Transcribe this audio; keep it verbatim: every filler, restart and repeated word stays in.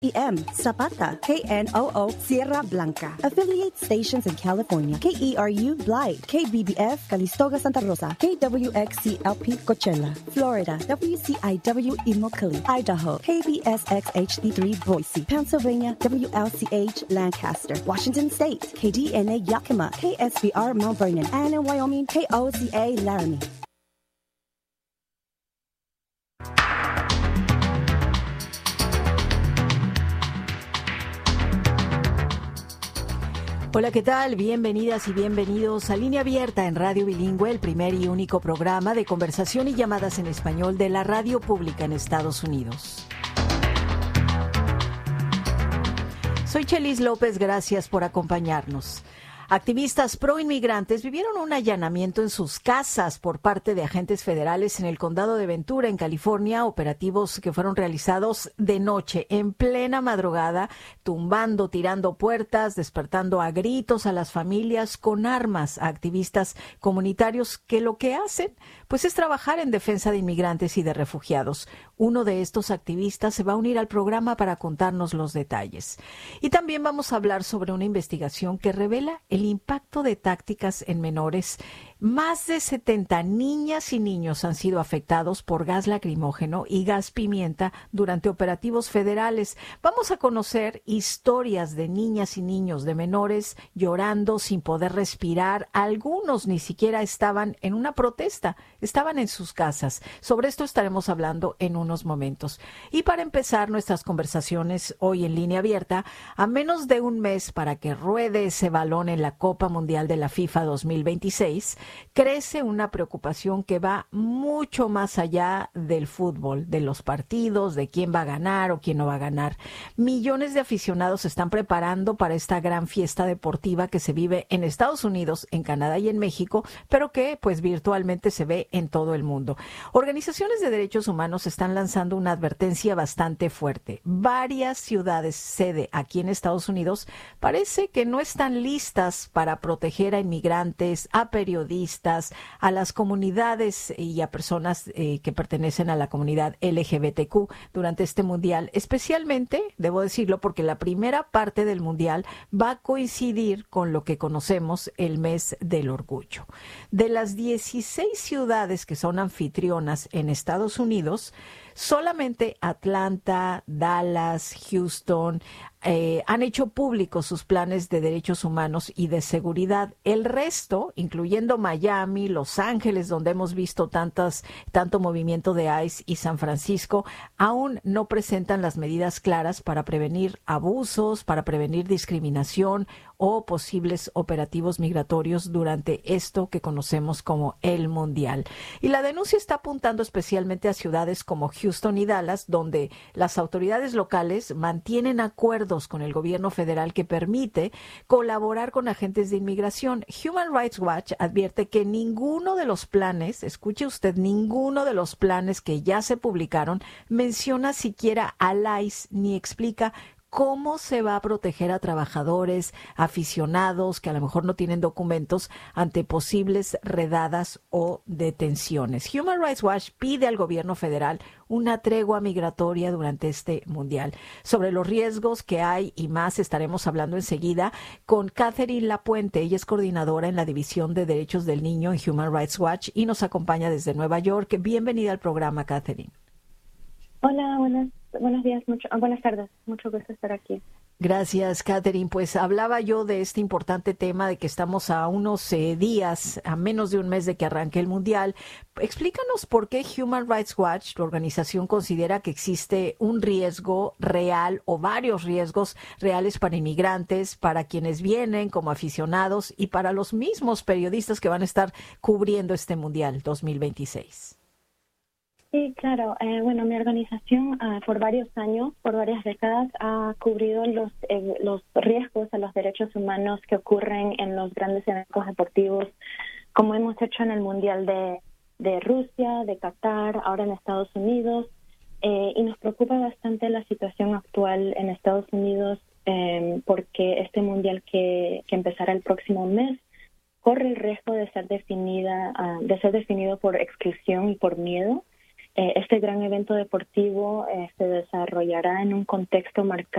E M, Zapata, K N O O, Sierra Blanca. Affiliate stations in California: K E R U, Blythe; K B B F, Calistoga, Santa Rosa; K W X C L P, Coachella; Florida: W C I W, Immokalee; Idaho: K B S X H D three, Boise; Pennsylvania: W L C H, Lancaster; Washington State: K D N A, Yakima; K S B R, Mount Vernon; and in Wyoming: K O C A, Laramie. Hola, ¿qué tal? Bienvenidas y bienvenidos a Línea Abierta en Radio Bilingüe, el primer y único programa de conversación y llamadas en español de la radio pública en Estados Unidos. Soy Chelis López, gracias por acompañarnos. Activistas pro-inmigrantes vivieron un allanamiento en sus casas por parte de agentes federales en el condado de Ventura, en California, operativos que fueron realizados de noche, en plena madrugada, tumbando, tirando puertas, despertando a gritos a las familias con armas a activistas comunitarios que lo que hacen pues es trabajar en defensa de inmigrantes y de refugiados. Uno de estos activistas se va a unir al programa para contarnos los detalles. Y también vamos a hablar sobre una investigación que revela el impacto de tácticas en menores. Más de setenta niñas y niños han sido afectados por gas lacrimógeno y gas pimienta durante operativos federales. Vamos a conocer historias de niñas y niños, de menores llorando sin poder respirar. Algunos ni siquiera estaban en una protesta, estaban en sus casas. Sobre esto estaremos hablando en unos momentos. Y para empezar nuestras conversaciones hoy en Línea Abierta, a menos de un mes para que ruede ese balón en la Copa Mundial de la FIFA dos mil veintiséis, crece una preocupación que va mucho más allá del fútbol, de los partidos, de quién va a ganar o quién no va a ganar. Millones de aficionados se están preparando para esta gran fiesta deportiva que se vive en Estados Unidos, en Canadá y en México, pero que pues virtualmente se ve en todo el mundo. Organizaciones de derechos humanos están lanzando una advertencia bastante fuerte. Varias ciudades sede aquí en Estados Unidos parece que no están listas para proteger a inmigrantes, a periodistas, a las comunidades y a personas eh, que pertenecen a la comunidad L G B T Q durante este mundial, especialmente, debo decirlo, porque la primera parte del mundial va a coincidir con lo que conocemos el mes del orgullo. De las dieciséis ciudades que son anfitrionas en Estados Unidos, solamente Atlanta, Dallas, Houston eh, han hecho públicos sus planes de derechos humanos y de seguridad. El resto, incluyendo Miami, Los Ángeles, donde hemos visto tantas, tanto movimiento de ICE, y San Francisco, aún no presentan las medidas claras para prevenir abusos, para prevenir discriminación o posibles operativos migratorios durante esto que conocemos como el Mundial. Y la denuncia está apuntando especialmente a ciudades como Houston y Dallas, donde las autoridades locales mantienen acuerdos con el gobierno federal que permite colaborar con agentes de inmigración. Human Rights Watch advierte que ninguno de los planes, escuche usted, ninguno de los planes que ya se publicaron menciona siquiera al ICE ni explica cómo se va a proteger a trabajadores, aficionados que a lo mejor no tienen documentos ante posibles redadas o detenciones. Human Rights Watch pide al gobierno federal una tregua migratoria durante este mundial. Sobre los riesgos que hay y más estaremos hablando enseguida con Catherine Lapuente. Ella es coordinadora en la División de Derechos del Niño en Human Rights Watch y nos acompaña desde Nueva York. Bienvenida al programa, Catherine. Hola, buenas, buenos días, mucho, buenas tardes, mucho gusto estar aquí. Gracias, Catherine. Pues hablaba yo de este importante tema de que estamos a unos eh, días, a menos de un mes de que arranque el Mundial. Explícanos por qué Human Rights Watch, tu organización, considera que existe un riesgo real o varios riesgos reales para inmigrantes, para quienes vienen como aficionados y para los mismos periodistas que van a estar cubriendo este Mundial dos mil veintiséis. Sí, claro. Eh, bueno, mi organización uh, por varios años, por varias décadas, ha cubrido los eh, los riesgos a los derechos humanos que ocurren en los grandes eventos deportivos, como hemos hecho en el Mundial de, de Rusia, de Qatar, ahora en Estados Unidos. Eh, y nos preocupa bastante la situación actual en Estados Unidos eh, porque este Mundial que, que empezará el próximo mes corre el riesgo de ser definida, uh, de ser definido por exclusión y por miedo. Eh, este gran evento deportivo eh, se desarrollará en un contexto marcado